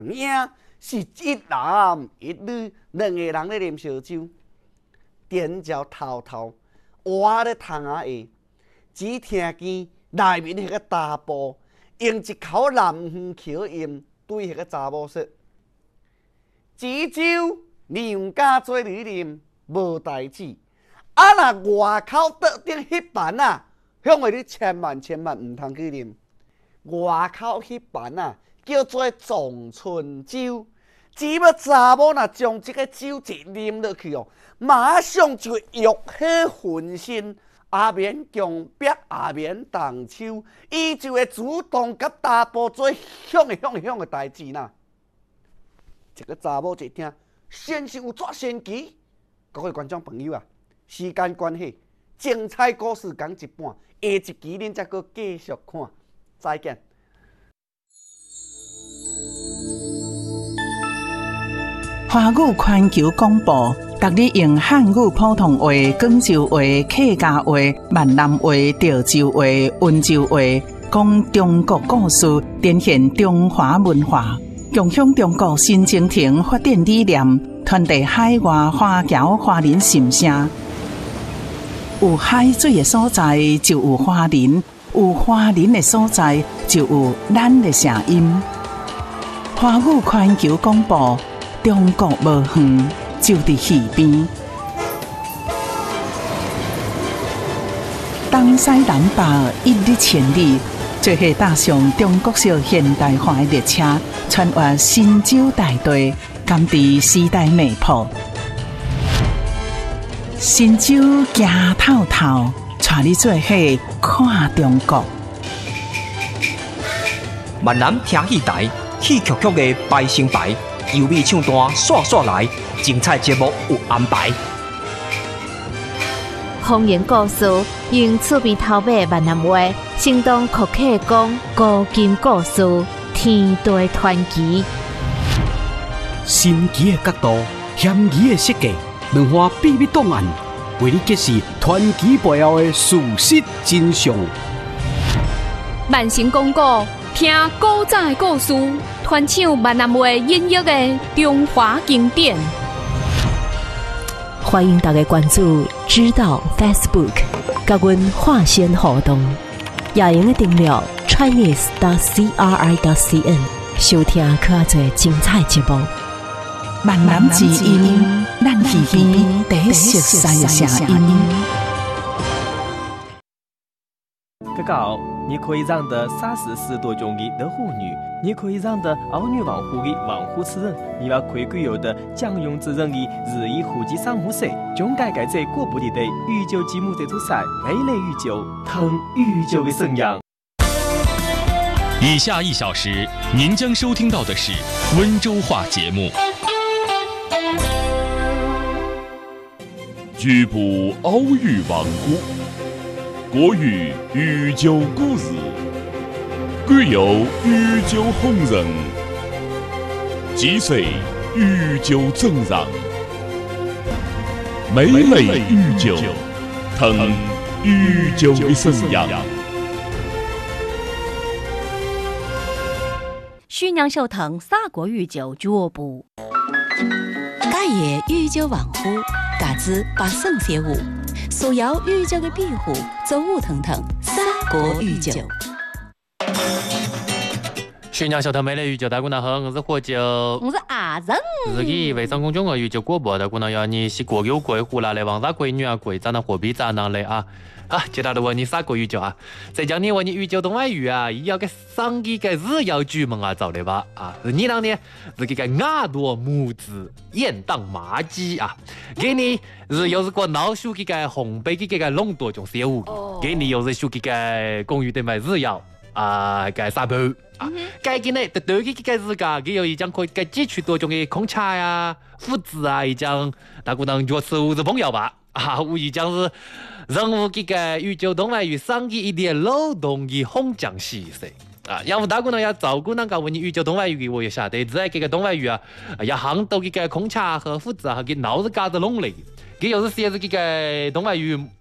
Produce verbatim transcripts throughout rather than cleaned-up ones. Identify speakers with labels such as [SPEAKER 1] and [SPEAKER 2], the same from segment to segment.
[SPEAKER 1] 命是一男一女两个人咧啉烧酒，点椒偷偷活咧窗仔下，只听见内面迄个查甫用一口南园口音对迄个查某说：“煮酒娘家做你啉，无代志。啊，若外口桌顶迄班啊，向话你千万千万唔通去啉。外口迄班啊，叫做撞春酒。只要查某若将这个酒一啉落去哦，马上就会欲火焚身。”也免强逼，也免动手，伊就会主动甲查甫做向的向的向的代志啦。这个查某一听，先是有抓先机，各位观众朋友啊，时间关系，精彩故事讲一半，下一集恁才阁继续看，再见。
[SPEAKER 2] 华语环球广播，逐日用汉语普通话、广州话、客家话、闽南话、潮州话、温州话，讲中国故事，展现中华文化，共享中国新征程发展理念，传递海外华侨华人心声。有海水的所在，就有华人；有华人的所在，就有咱的声音。华语环球广播。中国无远，就伫耳边。东西南北一日千里，做伙搭上中国式现代化的列车，穿越神州大地，甘伫时代脉搏。神州行透透，带你做伙看中国。
[SPEAKER 3] 闽南听戏台，戏曲曲的排成排。优美唱段刷刷来，精彩节目有安排。
[SPEAKER 4] 方言故事用趣味头尾闽南话，生动可客讲古今故事，天地传奇。
[SPEAKER 5] 神奇的角度，险疑的设计，两岸秘密档案，为你揭示传奇背后的事实真相。
[SPEAKER 6] 万成广告，听古早的故事。传唱闽南话音乐的中华经典，
[SPEAKER 4] 欢迎大家关注知道 Facebook， 甲阮划线互动，也用订阅 Chinese 的 C R I 的 C N， 收听可多精彩节目。
[SPEAKER 2] 闽南之音，咱耳边第一熟悉的声音。
[SPEAKER 7] 哥哥好，你可以让的三十四多种的的妇女，你可以让的儿女王户的王户之人，你要可以具有的将用之人的日益户籍上户税，总该该在过不里的御酒节目这组赛，美类御酒，腾御酒的生养。
[SPEAKER 8] 以下一小时，您将收听到的是温州话节目。
[SPEAKER 9] 局部奥语王户。国语御酒故事，具有御酒红人，几岁御酒正让，美类御酒，腾御酒的生养。
[SPEAKER 10] 徐娘秀腾法国御酒俱乐部，
[SPEAKER 11] 家业御酒王户，嘎子把圣写舞。所要御酒的庇护，走舞腾腾，三国御酒。
[SPEAKER 12] 徐娘小头美丽御酒，大姑娘好，我是喝酒，
[SPEAKER 10] 我是阿仁。
[SPEAKER 12] 自己微信公众号御酒广播，大姑娘要你是国有贵户啦，来王啥贵女啊贵，咱那货币咋能来啊？啊，接下来问你啥国御酒啊？再讲你问你御酒东外语啊，要个上几个日要剧门啊，找的吧啊？是你当年是这个亚多母子雁荡麻鸡啊，给你是又是个老鼠这个红白这个弄多种小物，给你又是属这个公寓的买日要啊，个沙包啊，该给呢，对对这个日个，给有一张可以该汲取多种的空茶呀、麸子啊，一张大姑娘约吃五十朋友吧啊，无疑将是。人物这个宇宙东外与上级一点劳动的红将西噻啊，要不大姑娘要照顾那个问你宇宙东外语，我也晓得，在这个东外语啊，要行到这个空茶和麸子啊，给闹着嘎子弄嘞，给有时写是这个东外语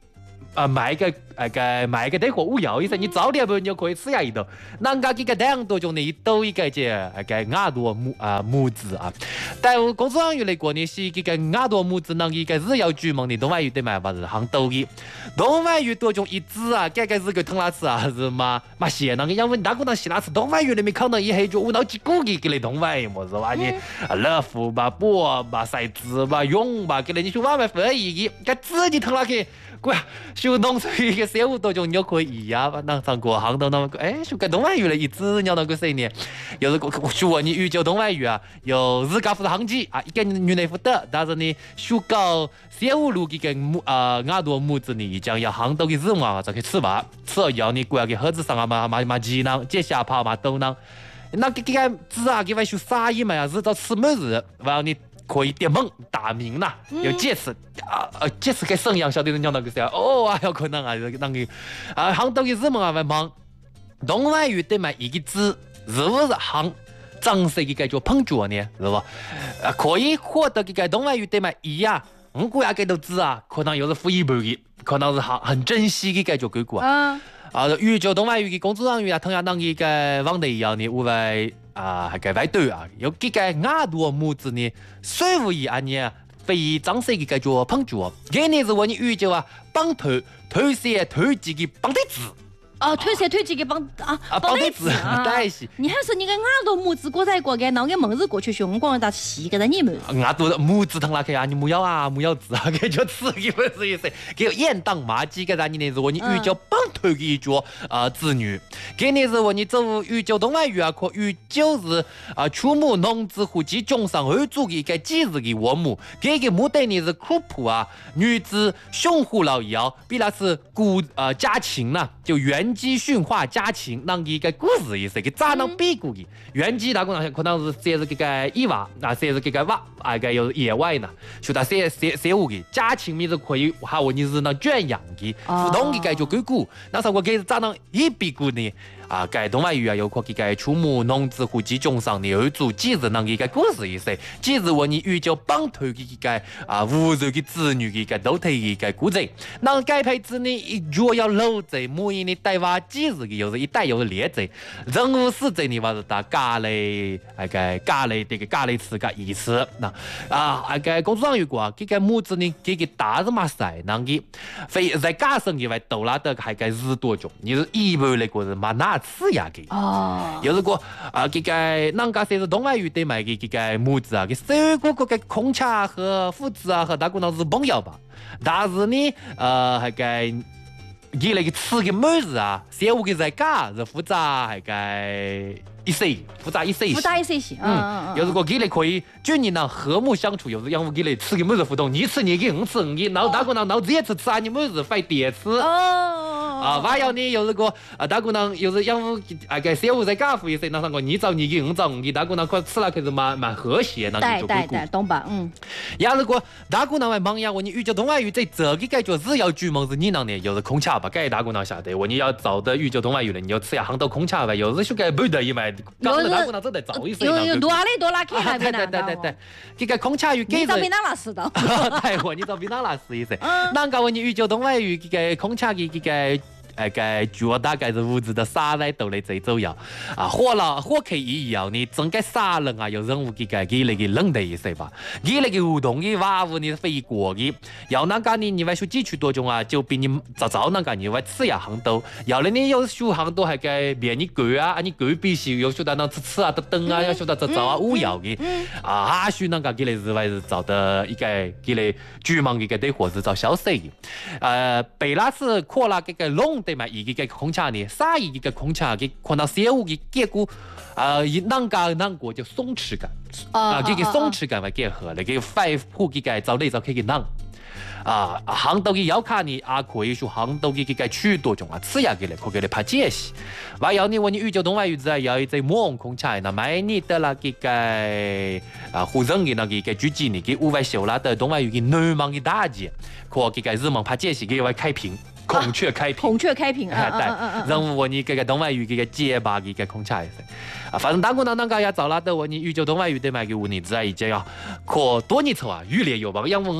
[SPEAKER 12] 啊买个那个买个得货五要意思，你早点不你就可以吃下一道。人家这个两多钟呢，一刀一个这那个耳朵木啊木子啊，但我工作人员来过呢是这个耳朵木子，那一个日要注文的东莞鱼对买不是杭州的，东莞鱼多种一只啊，这个是个通拉吃啊是嘛嘛些那个因为大姑娘洗拉吃东莞鱼里面可能一黑就五到几个给给你东莞鱼么是吧你乐福吧波吧赛子吧勇吧给你去外面分一个，给自己通拉去。过就弄出一个三五多种就可以呀，那上过杭州那么哎，就跟东莞鱼了一只鸟那个谁呢？有个说你鱼叫东莞鱼啊，有日家负责行机啊，一个女内负责，但是呢，修搞三五路这个木啊耳朵木子呢，将要杭州的日嘛才可以吃吧，吃了要你过来给盒子上啊嘛嘛嘛鸡囊，接下跑嘛豆囊，那这个子啊，给外修啥意嘛呀？日照吃么子，完你。可以点名打名呐，有介词啊呃，介词给沈阳晓得人讲那个啥哦啊，有可能啊，那个啊，杭州的日门啊，外忙，东莞鱼对嘛一个字，是不是杭正式的叫碰脚呢？是吧？啊，可以获得这个东莞鱼对嘛一呀，我估计这个字啊，可能又是负一半的，可能是很很珍惜的这个果啊。啊，鱼叫东莞鱼的工作人员啊，同样当一个网队一样的，我为。啊，係外頭啊，有幾個耳朵木子呢，水無意啊呢，非正式嘅叫做碰住，今年是我哋預計啊，幫頭頭先頭幾個幫得字。
[SPEAKER 10] 哦，推些推几个帮啊
[SPEAKER 12] 帮得字
[SPEAKER 10] 啊！你还是你个耳朵木子过在过个，那个门子过去熊光打细个在你们。
[SPEAKER 12] 耳朵木子疼了去啊！你木要啊木要字啊，给就字给不是意思，给严当马几个让你那是我你预叫帮头一脚啊子女，给你是我你走预叫东莞语啊，可预就是啊畜牧农资户及种上二组的一个几日的我母，给个目的呢是科普啊女子胸护老腰，比那是古呃家禽呐，就原。基驯化家禽，让一个故事意思，给咋能比过的？原基大家可能是这是这个野娃，那这是这个娃，啊个有野外呢，就他写写写我的家禽咪是可以，还有你是那圈养的，普通的个就狗股，那啥我给咋能一比过呢？啊，该东莞语啊，有可给该畜牧农资户及种上的二组几日能一个故事意思，几日我你语叫帮头的一个啊无肉的子女的一个都推一个故事，那该配置呢，若要老贼，每一年带娃几日的，又是一代又是列贼，任务是贼呢，话是打咖喱那个咖喱这个咖喱吃个意思，那啊那个工作上有过，这个母子呢，这个大日嘛晒，那个非在家生以外，豆拉的还该日多种，你是一般来过是嘛那。吃呀给哦，有如果啊，这个人家说是东莞语对买的这个母子啊，给收过个空茶和父子啊和大姑娘是朋友吧，但是呢，呃，那个给那个吃的么子啊，小五个在家是负责那个一岁，负责一岁，
[SPEAKER 10] 负责一岁些，
[SPEAKER 12] 嗯，有如果给你可以就你能和睦相处，有时让我给你吃个么子互动，你吃你给我吃你，然后大姑娘然后直接吃吃啊，你么子快点吃哦。啊，还有呢，有这个啊，大姑娘有时养父啊个小五在家父一些，那上个你找你给我找你，大姑娘可吃了可是蛮蛮和谐，那就
[SPEAKER 10] 对对对，懂吧？嗯。
[SPEAKER 12] 要如果大姑娘为忙呀，我你遇到东莞语在这个感觉日要注文是你那呢，有是空茶吧？该大姑娘晓得，我你要找的遇到东莞语了，你要吃下杭州空茶吧？有时就该不得一买，刚才大姑娘正在找一些。
[SPEAKER 10] 有有多拉多拉看
[SPEAKER 12] 对对对对对，这个空茶语给
[SPEAKER 10] 你找槟榔拉丝的。
[SPEAKER 12] 对，我你找槟榔拉丝一些。那个我你遇到东莞语这个空茶的这个。那个脚大概是屋子的沙来都来最重要啊！火了火可以一样，你整个沙人啊，有任务给个给那个冷的一些吧，给那个互动的娃娃你是飞过的，要那个你你外说几区多种啊，就比你早早那个你外吃呀很多，要了你有说很多还个别你狗啊，你狗必须有说的那吃吃啊的灯啊，要说的早早啊五要的啊，还许那个给你是外是找的一个给你居民一个对伙子找消息的，呃，贝拉是扩了这个龙。对嘛，一个个空茶呢，啥一个空茶给看到小五的结果，啊，一啷个啷个就松弛感，啊，这个松弛感会结合，那个肺部给个找那找可以啷，啊，杭州的药卡呢，也可以说杭州的这个许多种啊，吃药给来可给来拍解析，还有呢，我你遇到东莞语子要一只莫空茶，那买你的那个啊，湖人的那个个主机呢，给五万修啦的东莞语的南方的大姐，可给个日蒙拍解析给外开屏。孔雀开屏，
[SPEAKER 10] 孔雀开屏啊！
[SPEAKER 12] 对，任务我你这个东莞语这个结巴的个空茶意思啊，反正大姑娘那个也找拉的我你遇到东莞语对嘛个五年之啊，已经要可多年头啊，越来越棒，因为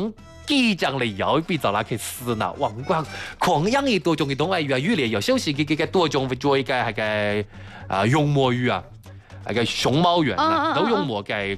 [SPEAKER 12] 几张嚟有比较拉去死呢？哇！唔怪狂养一多种嘅东西鱼啊，越嚟有休息嘅嘅多种做嘅係嘅啊用魔鱼啊，係嘅熊貓園啊，都用魔嘅